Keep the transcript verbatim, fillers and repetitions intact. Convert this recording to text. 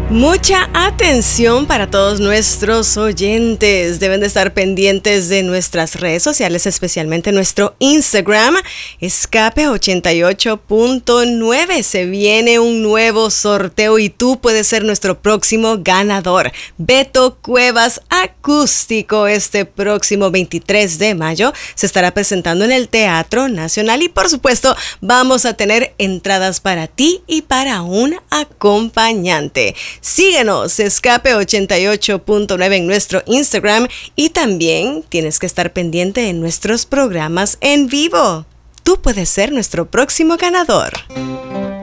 Mucha atención para todos nuestros oyentes. Deben de estar pendientes de nuestras redes sociales, especialmente nuestro Instagram, Escape ochenta y ocho punto nueve. Se viene un nuevo sorteo y tú puedes ser nuestro próximo ganador. Beto Cuevas Acústico este próximo veintitrés de mayo se estará presentando en el Teatro Nacional y por supuesto vamos a tener entradas para ti y para un acompañante. Síguenos, Escape ochenta y ocho punto nueve en nuestro Instagram y también tienes que estar pendiente en nuestros programas en vivo. Tú puedes ser nuestro próximo ganador.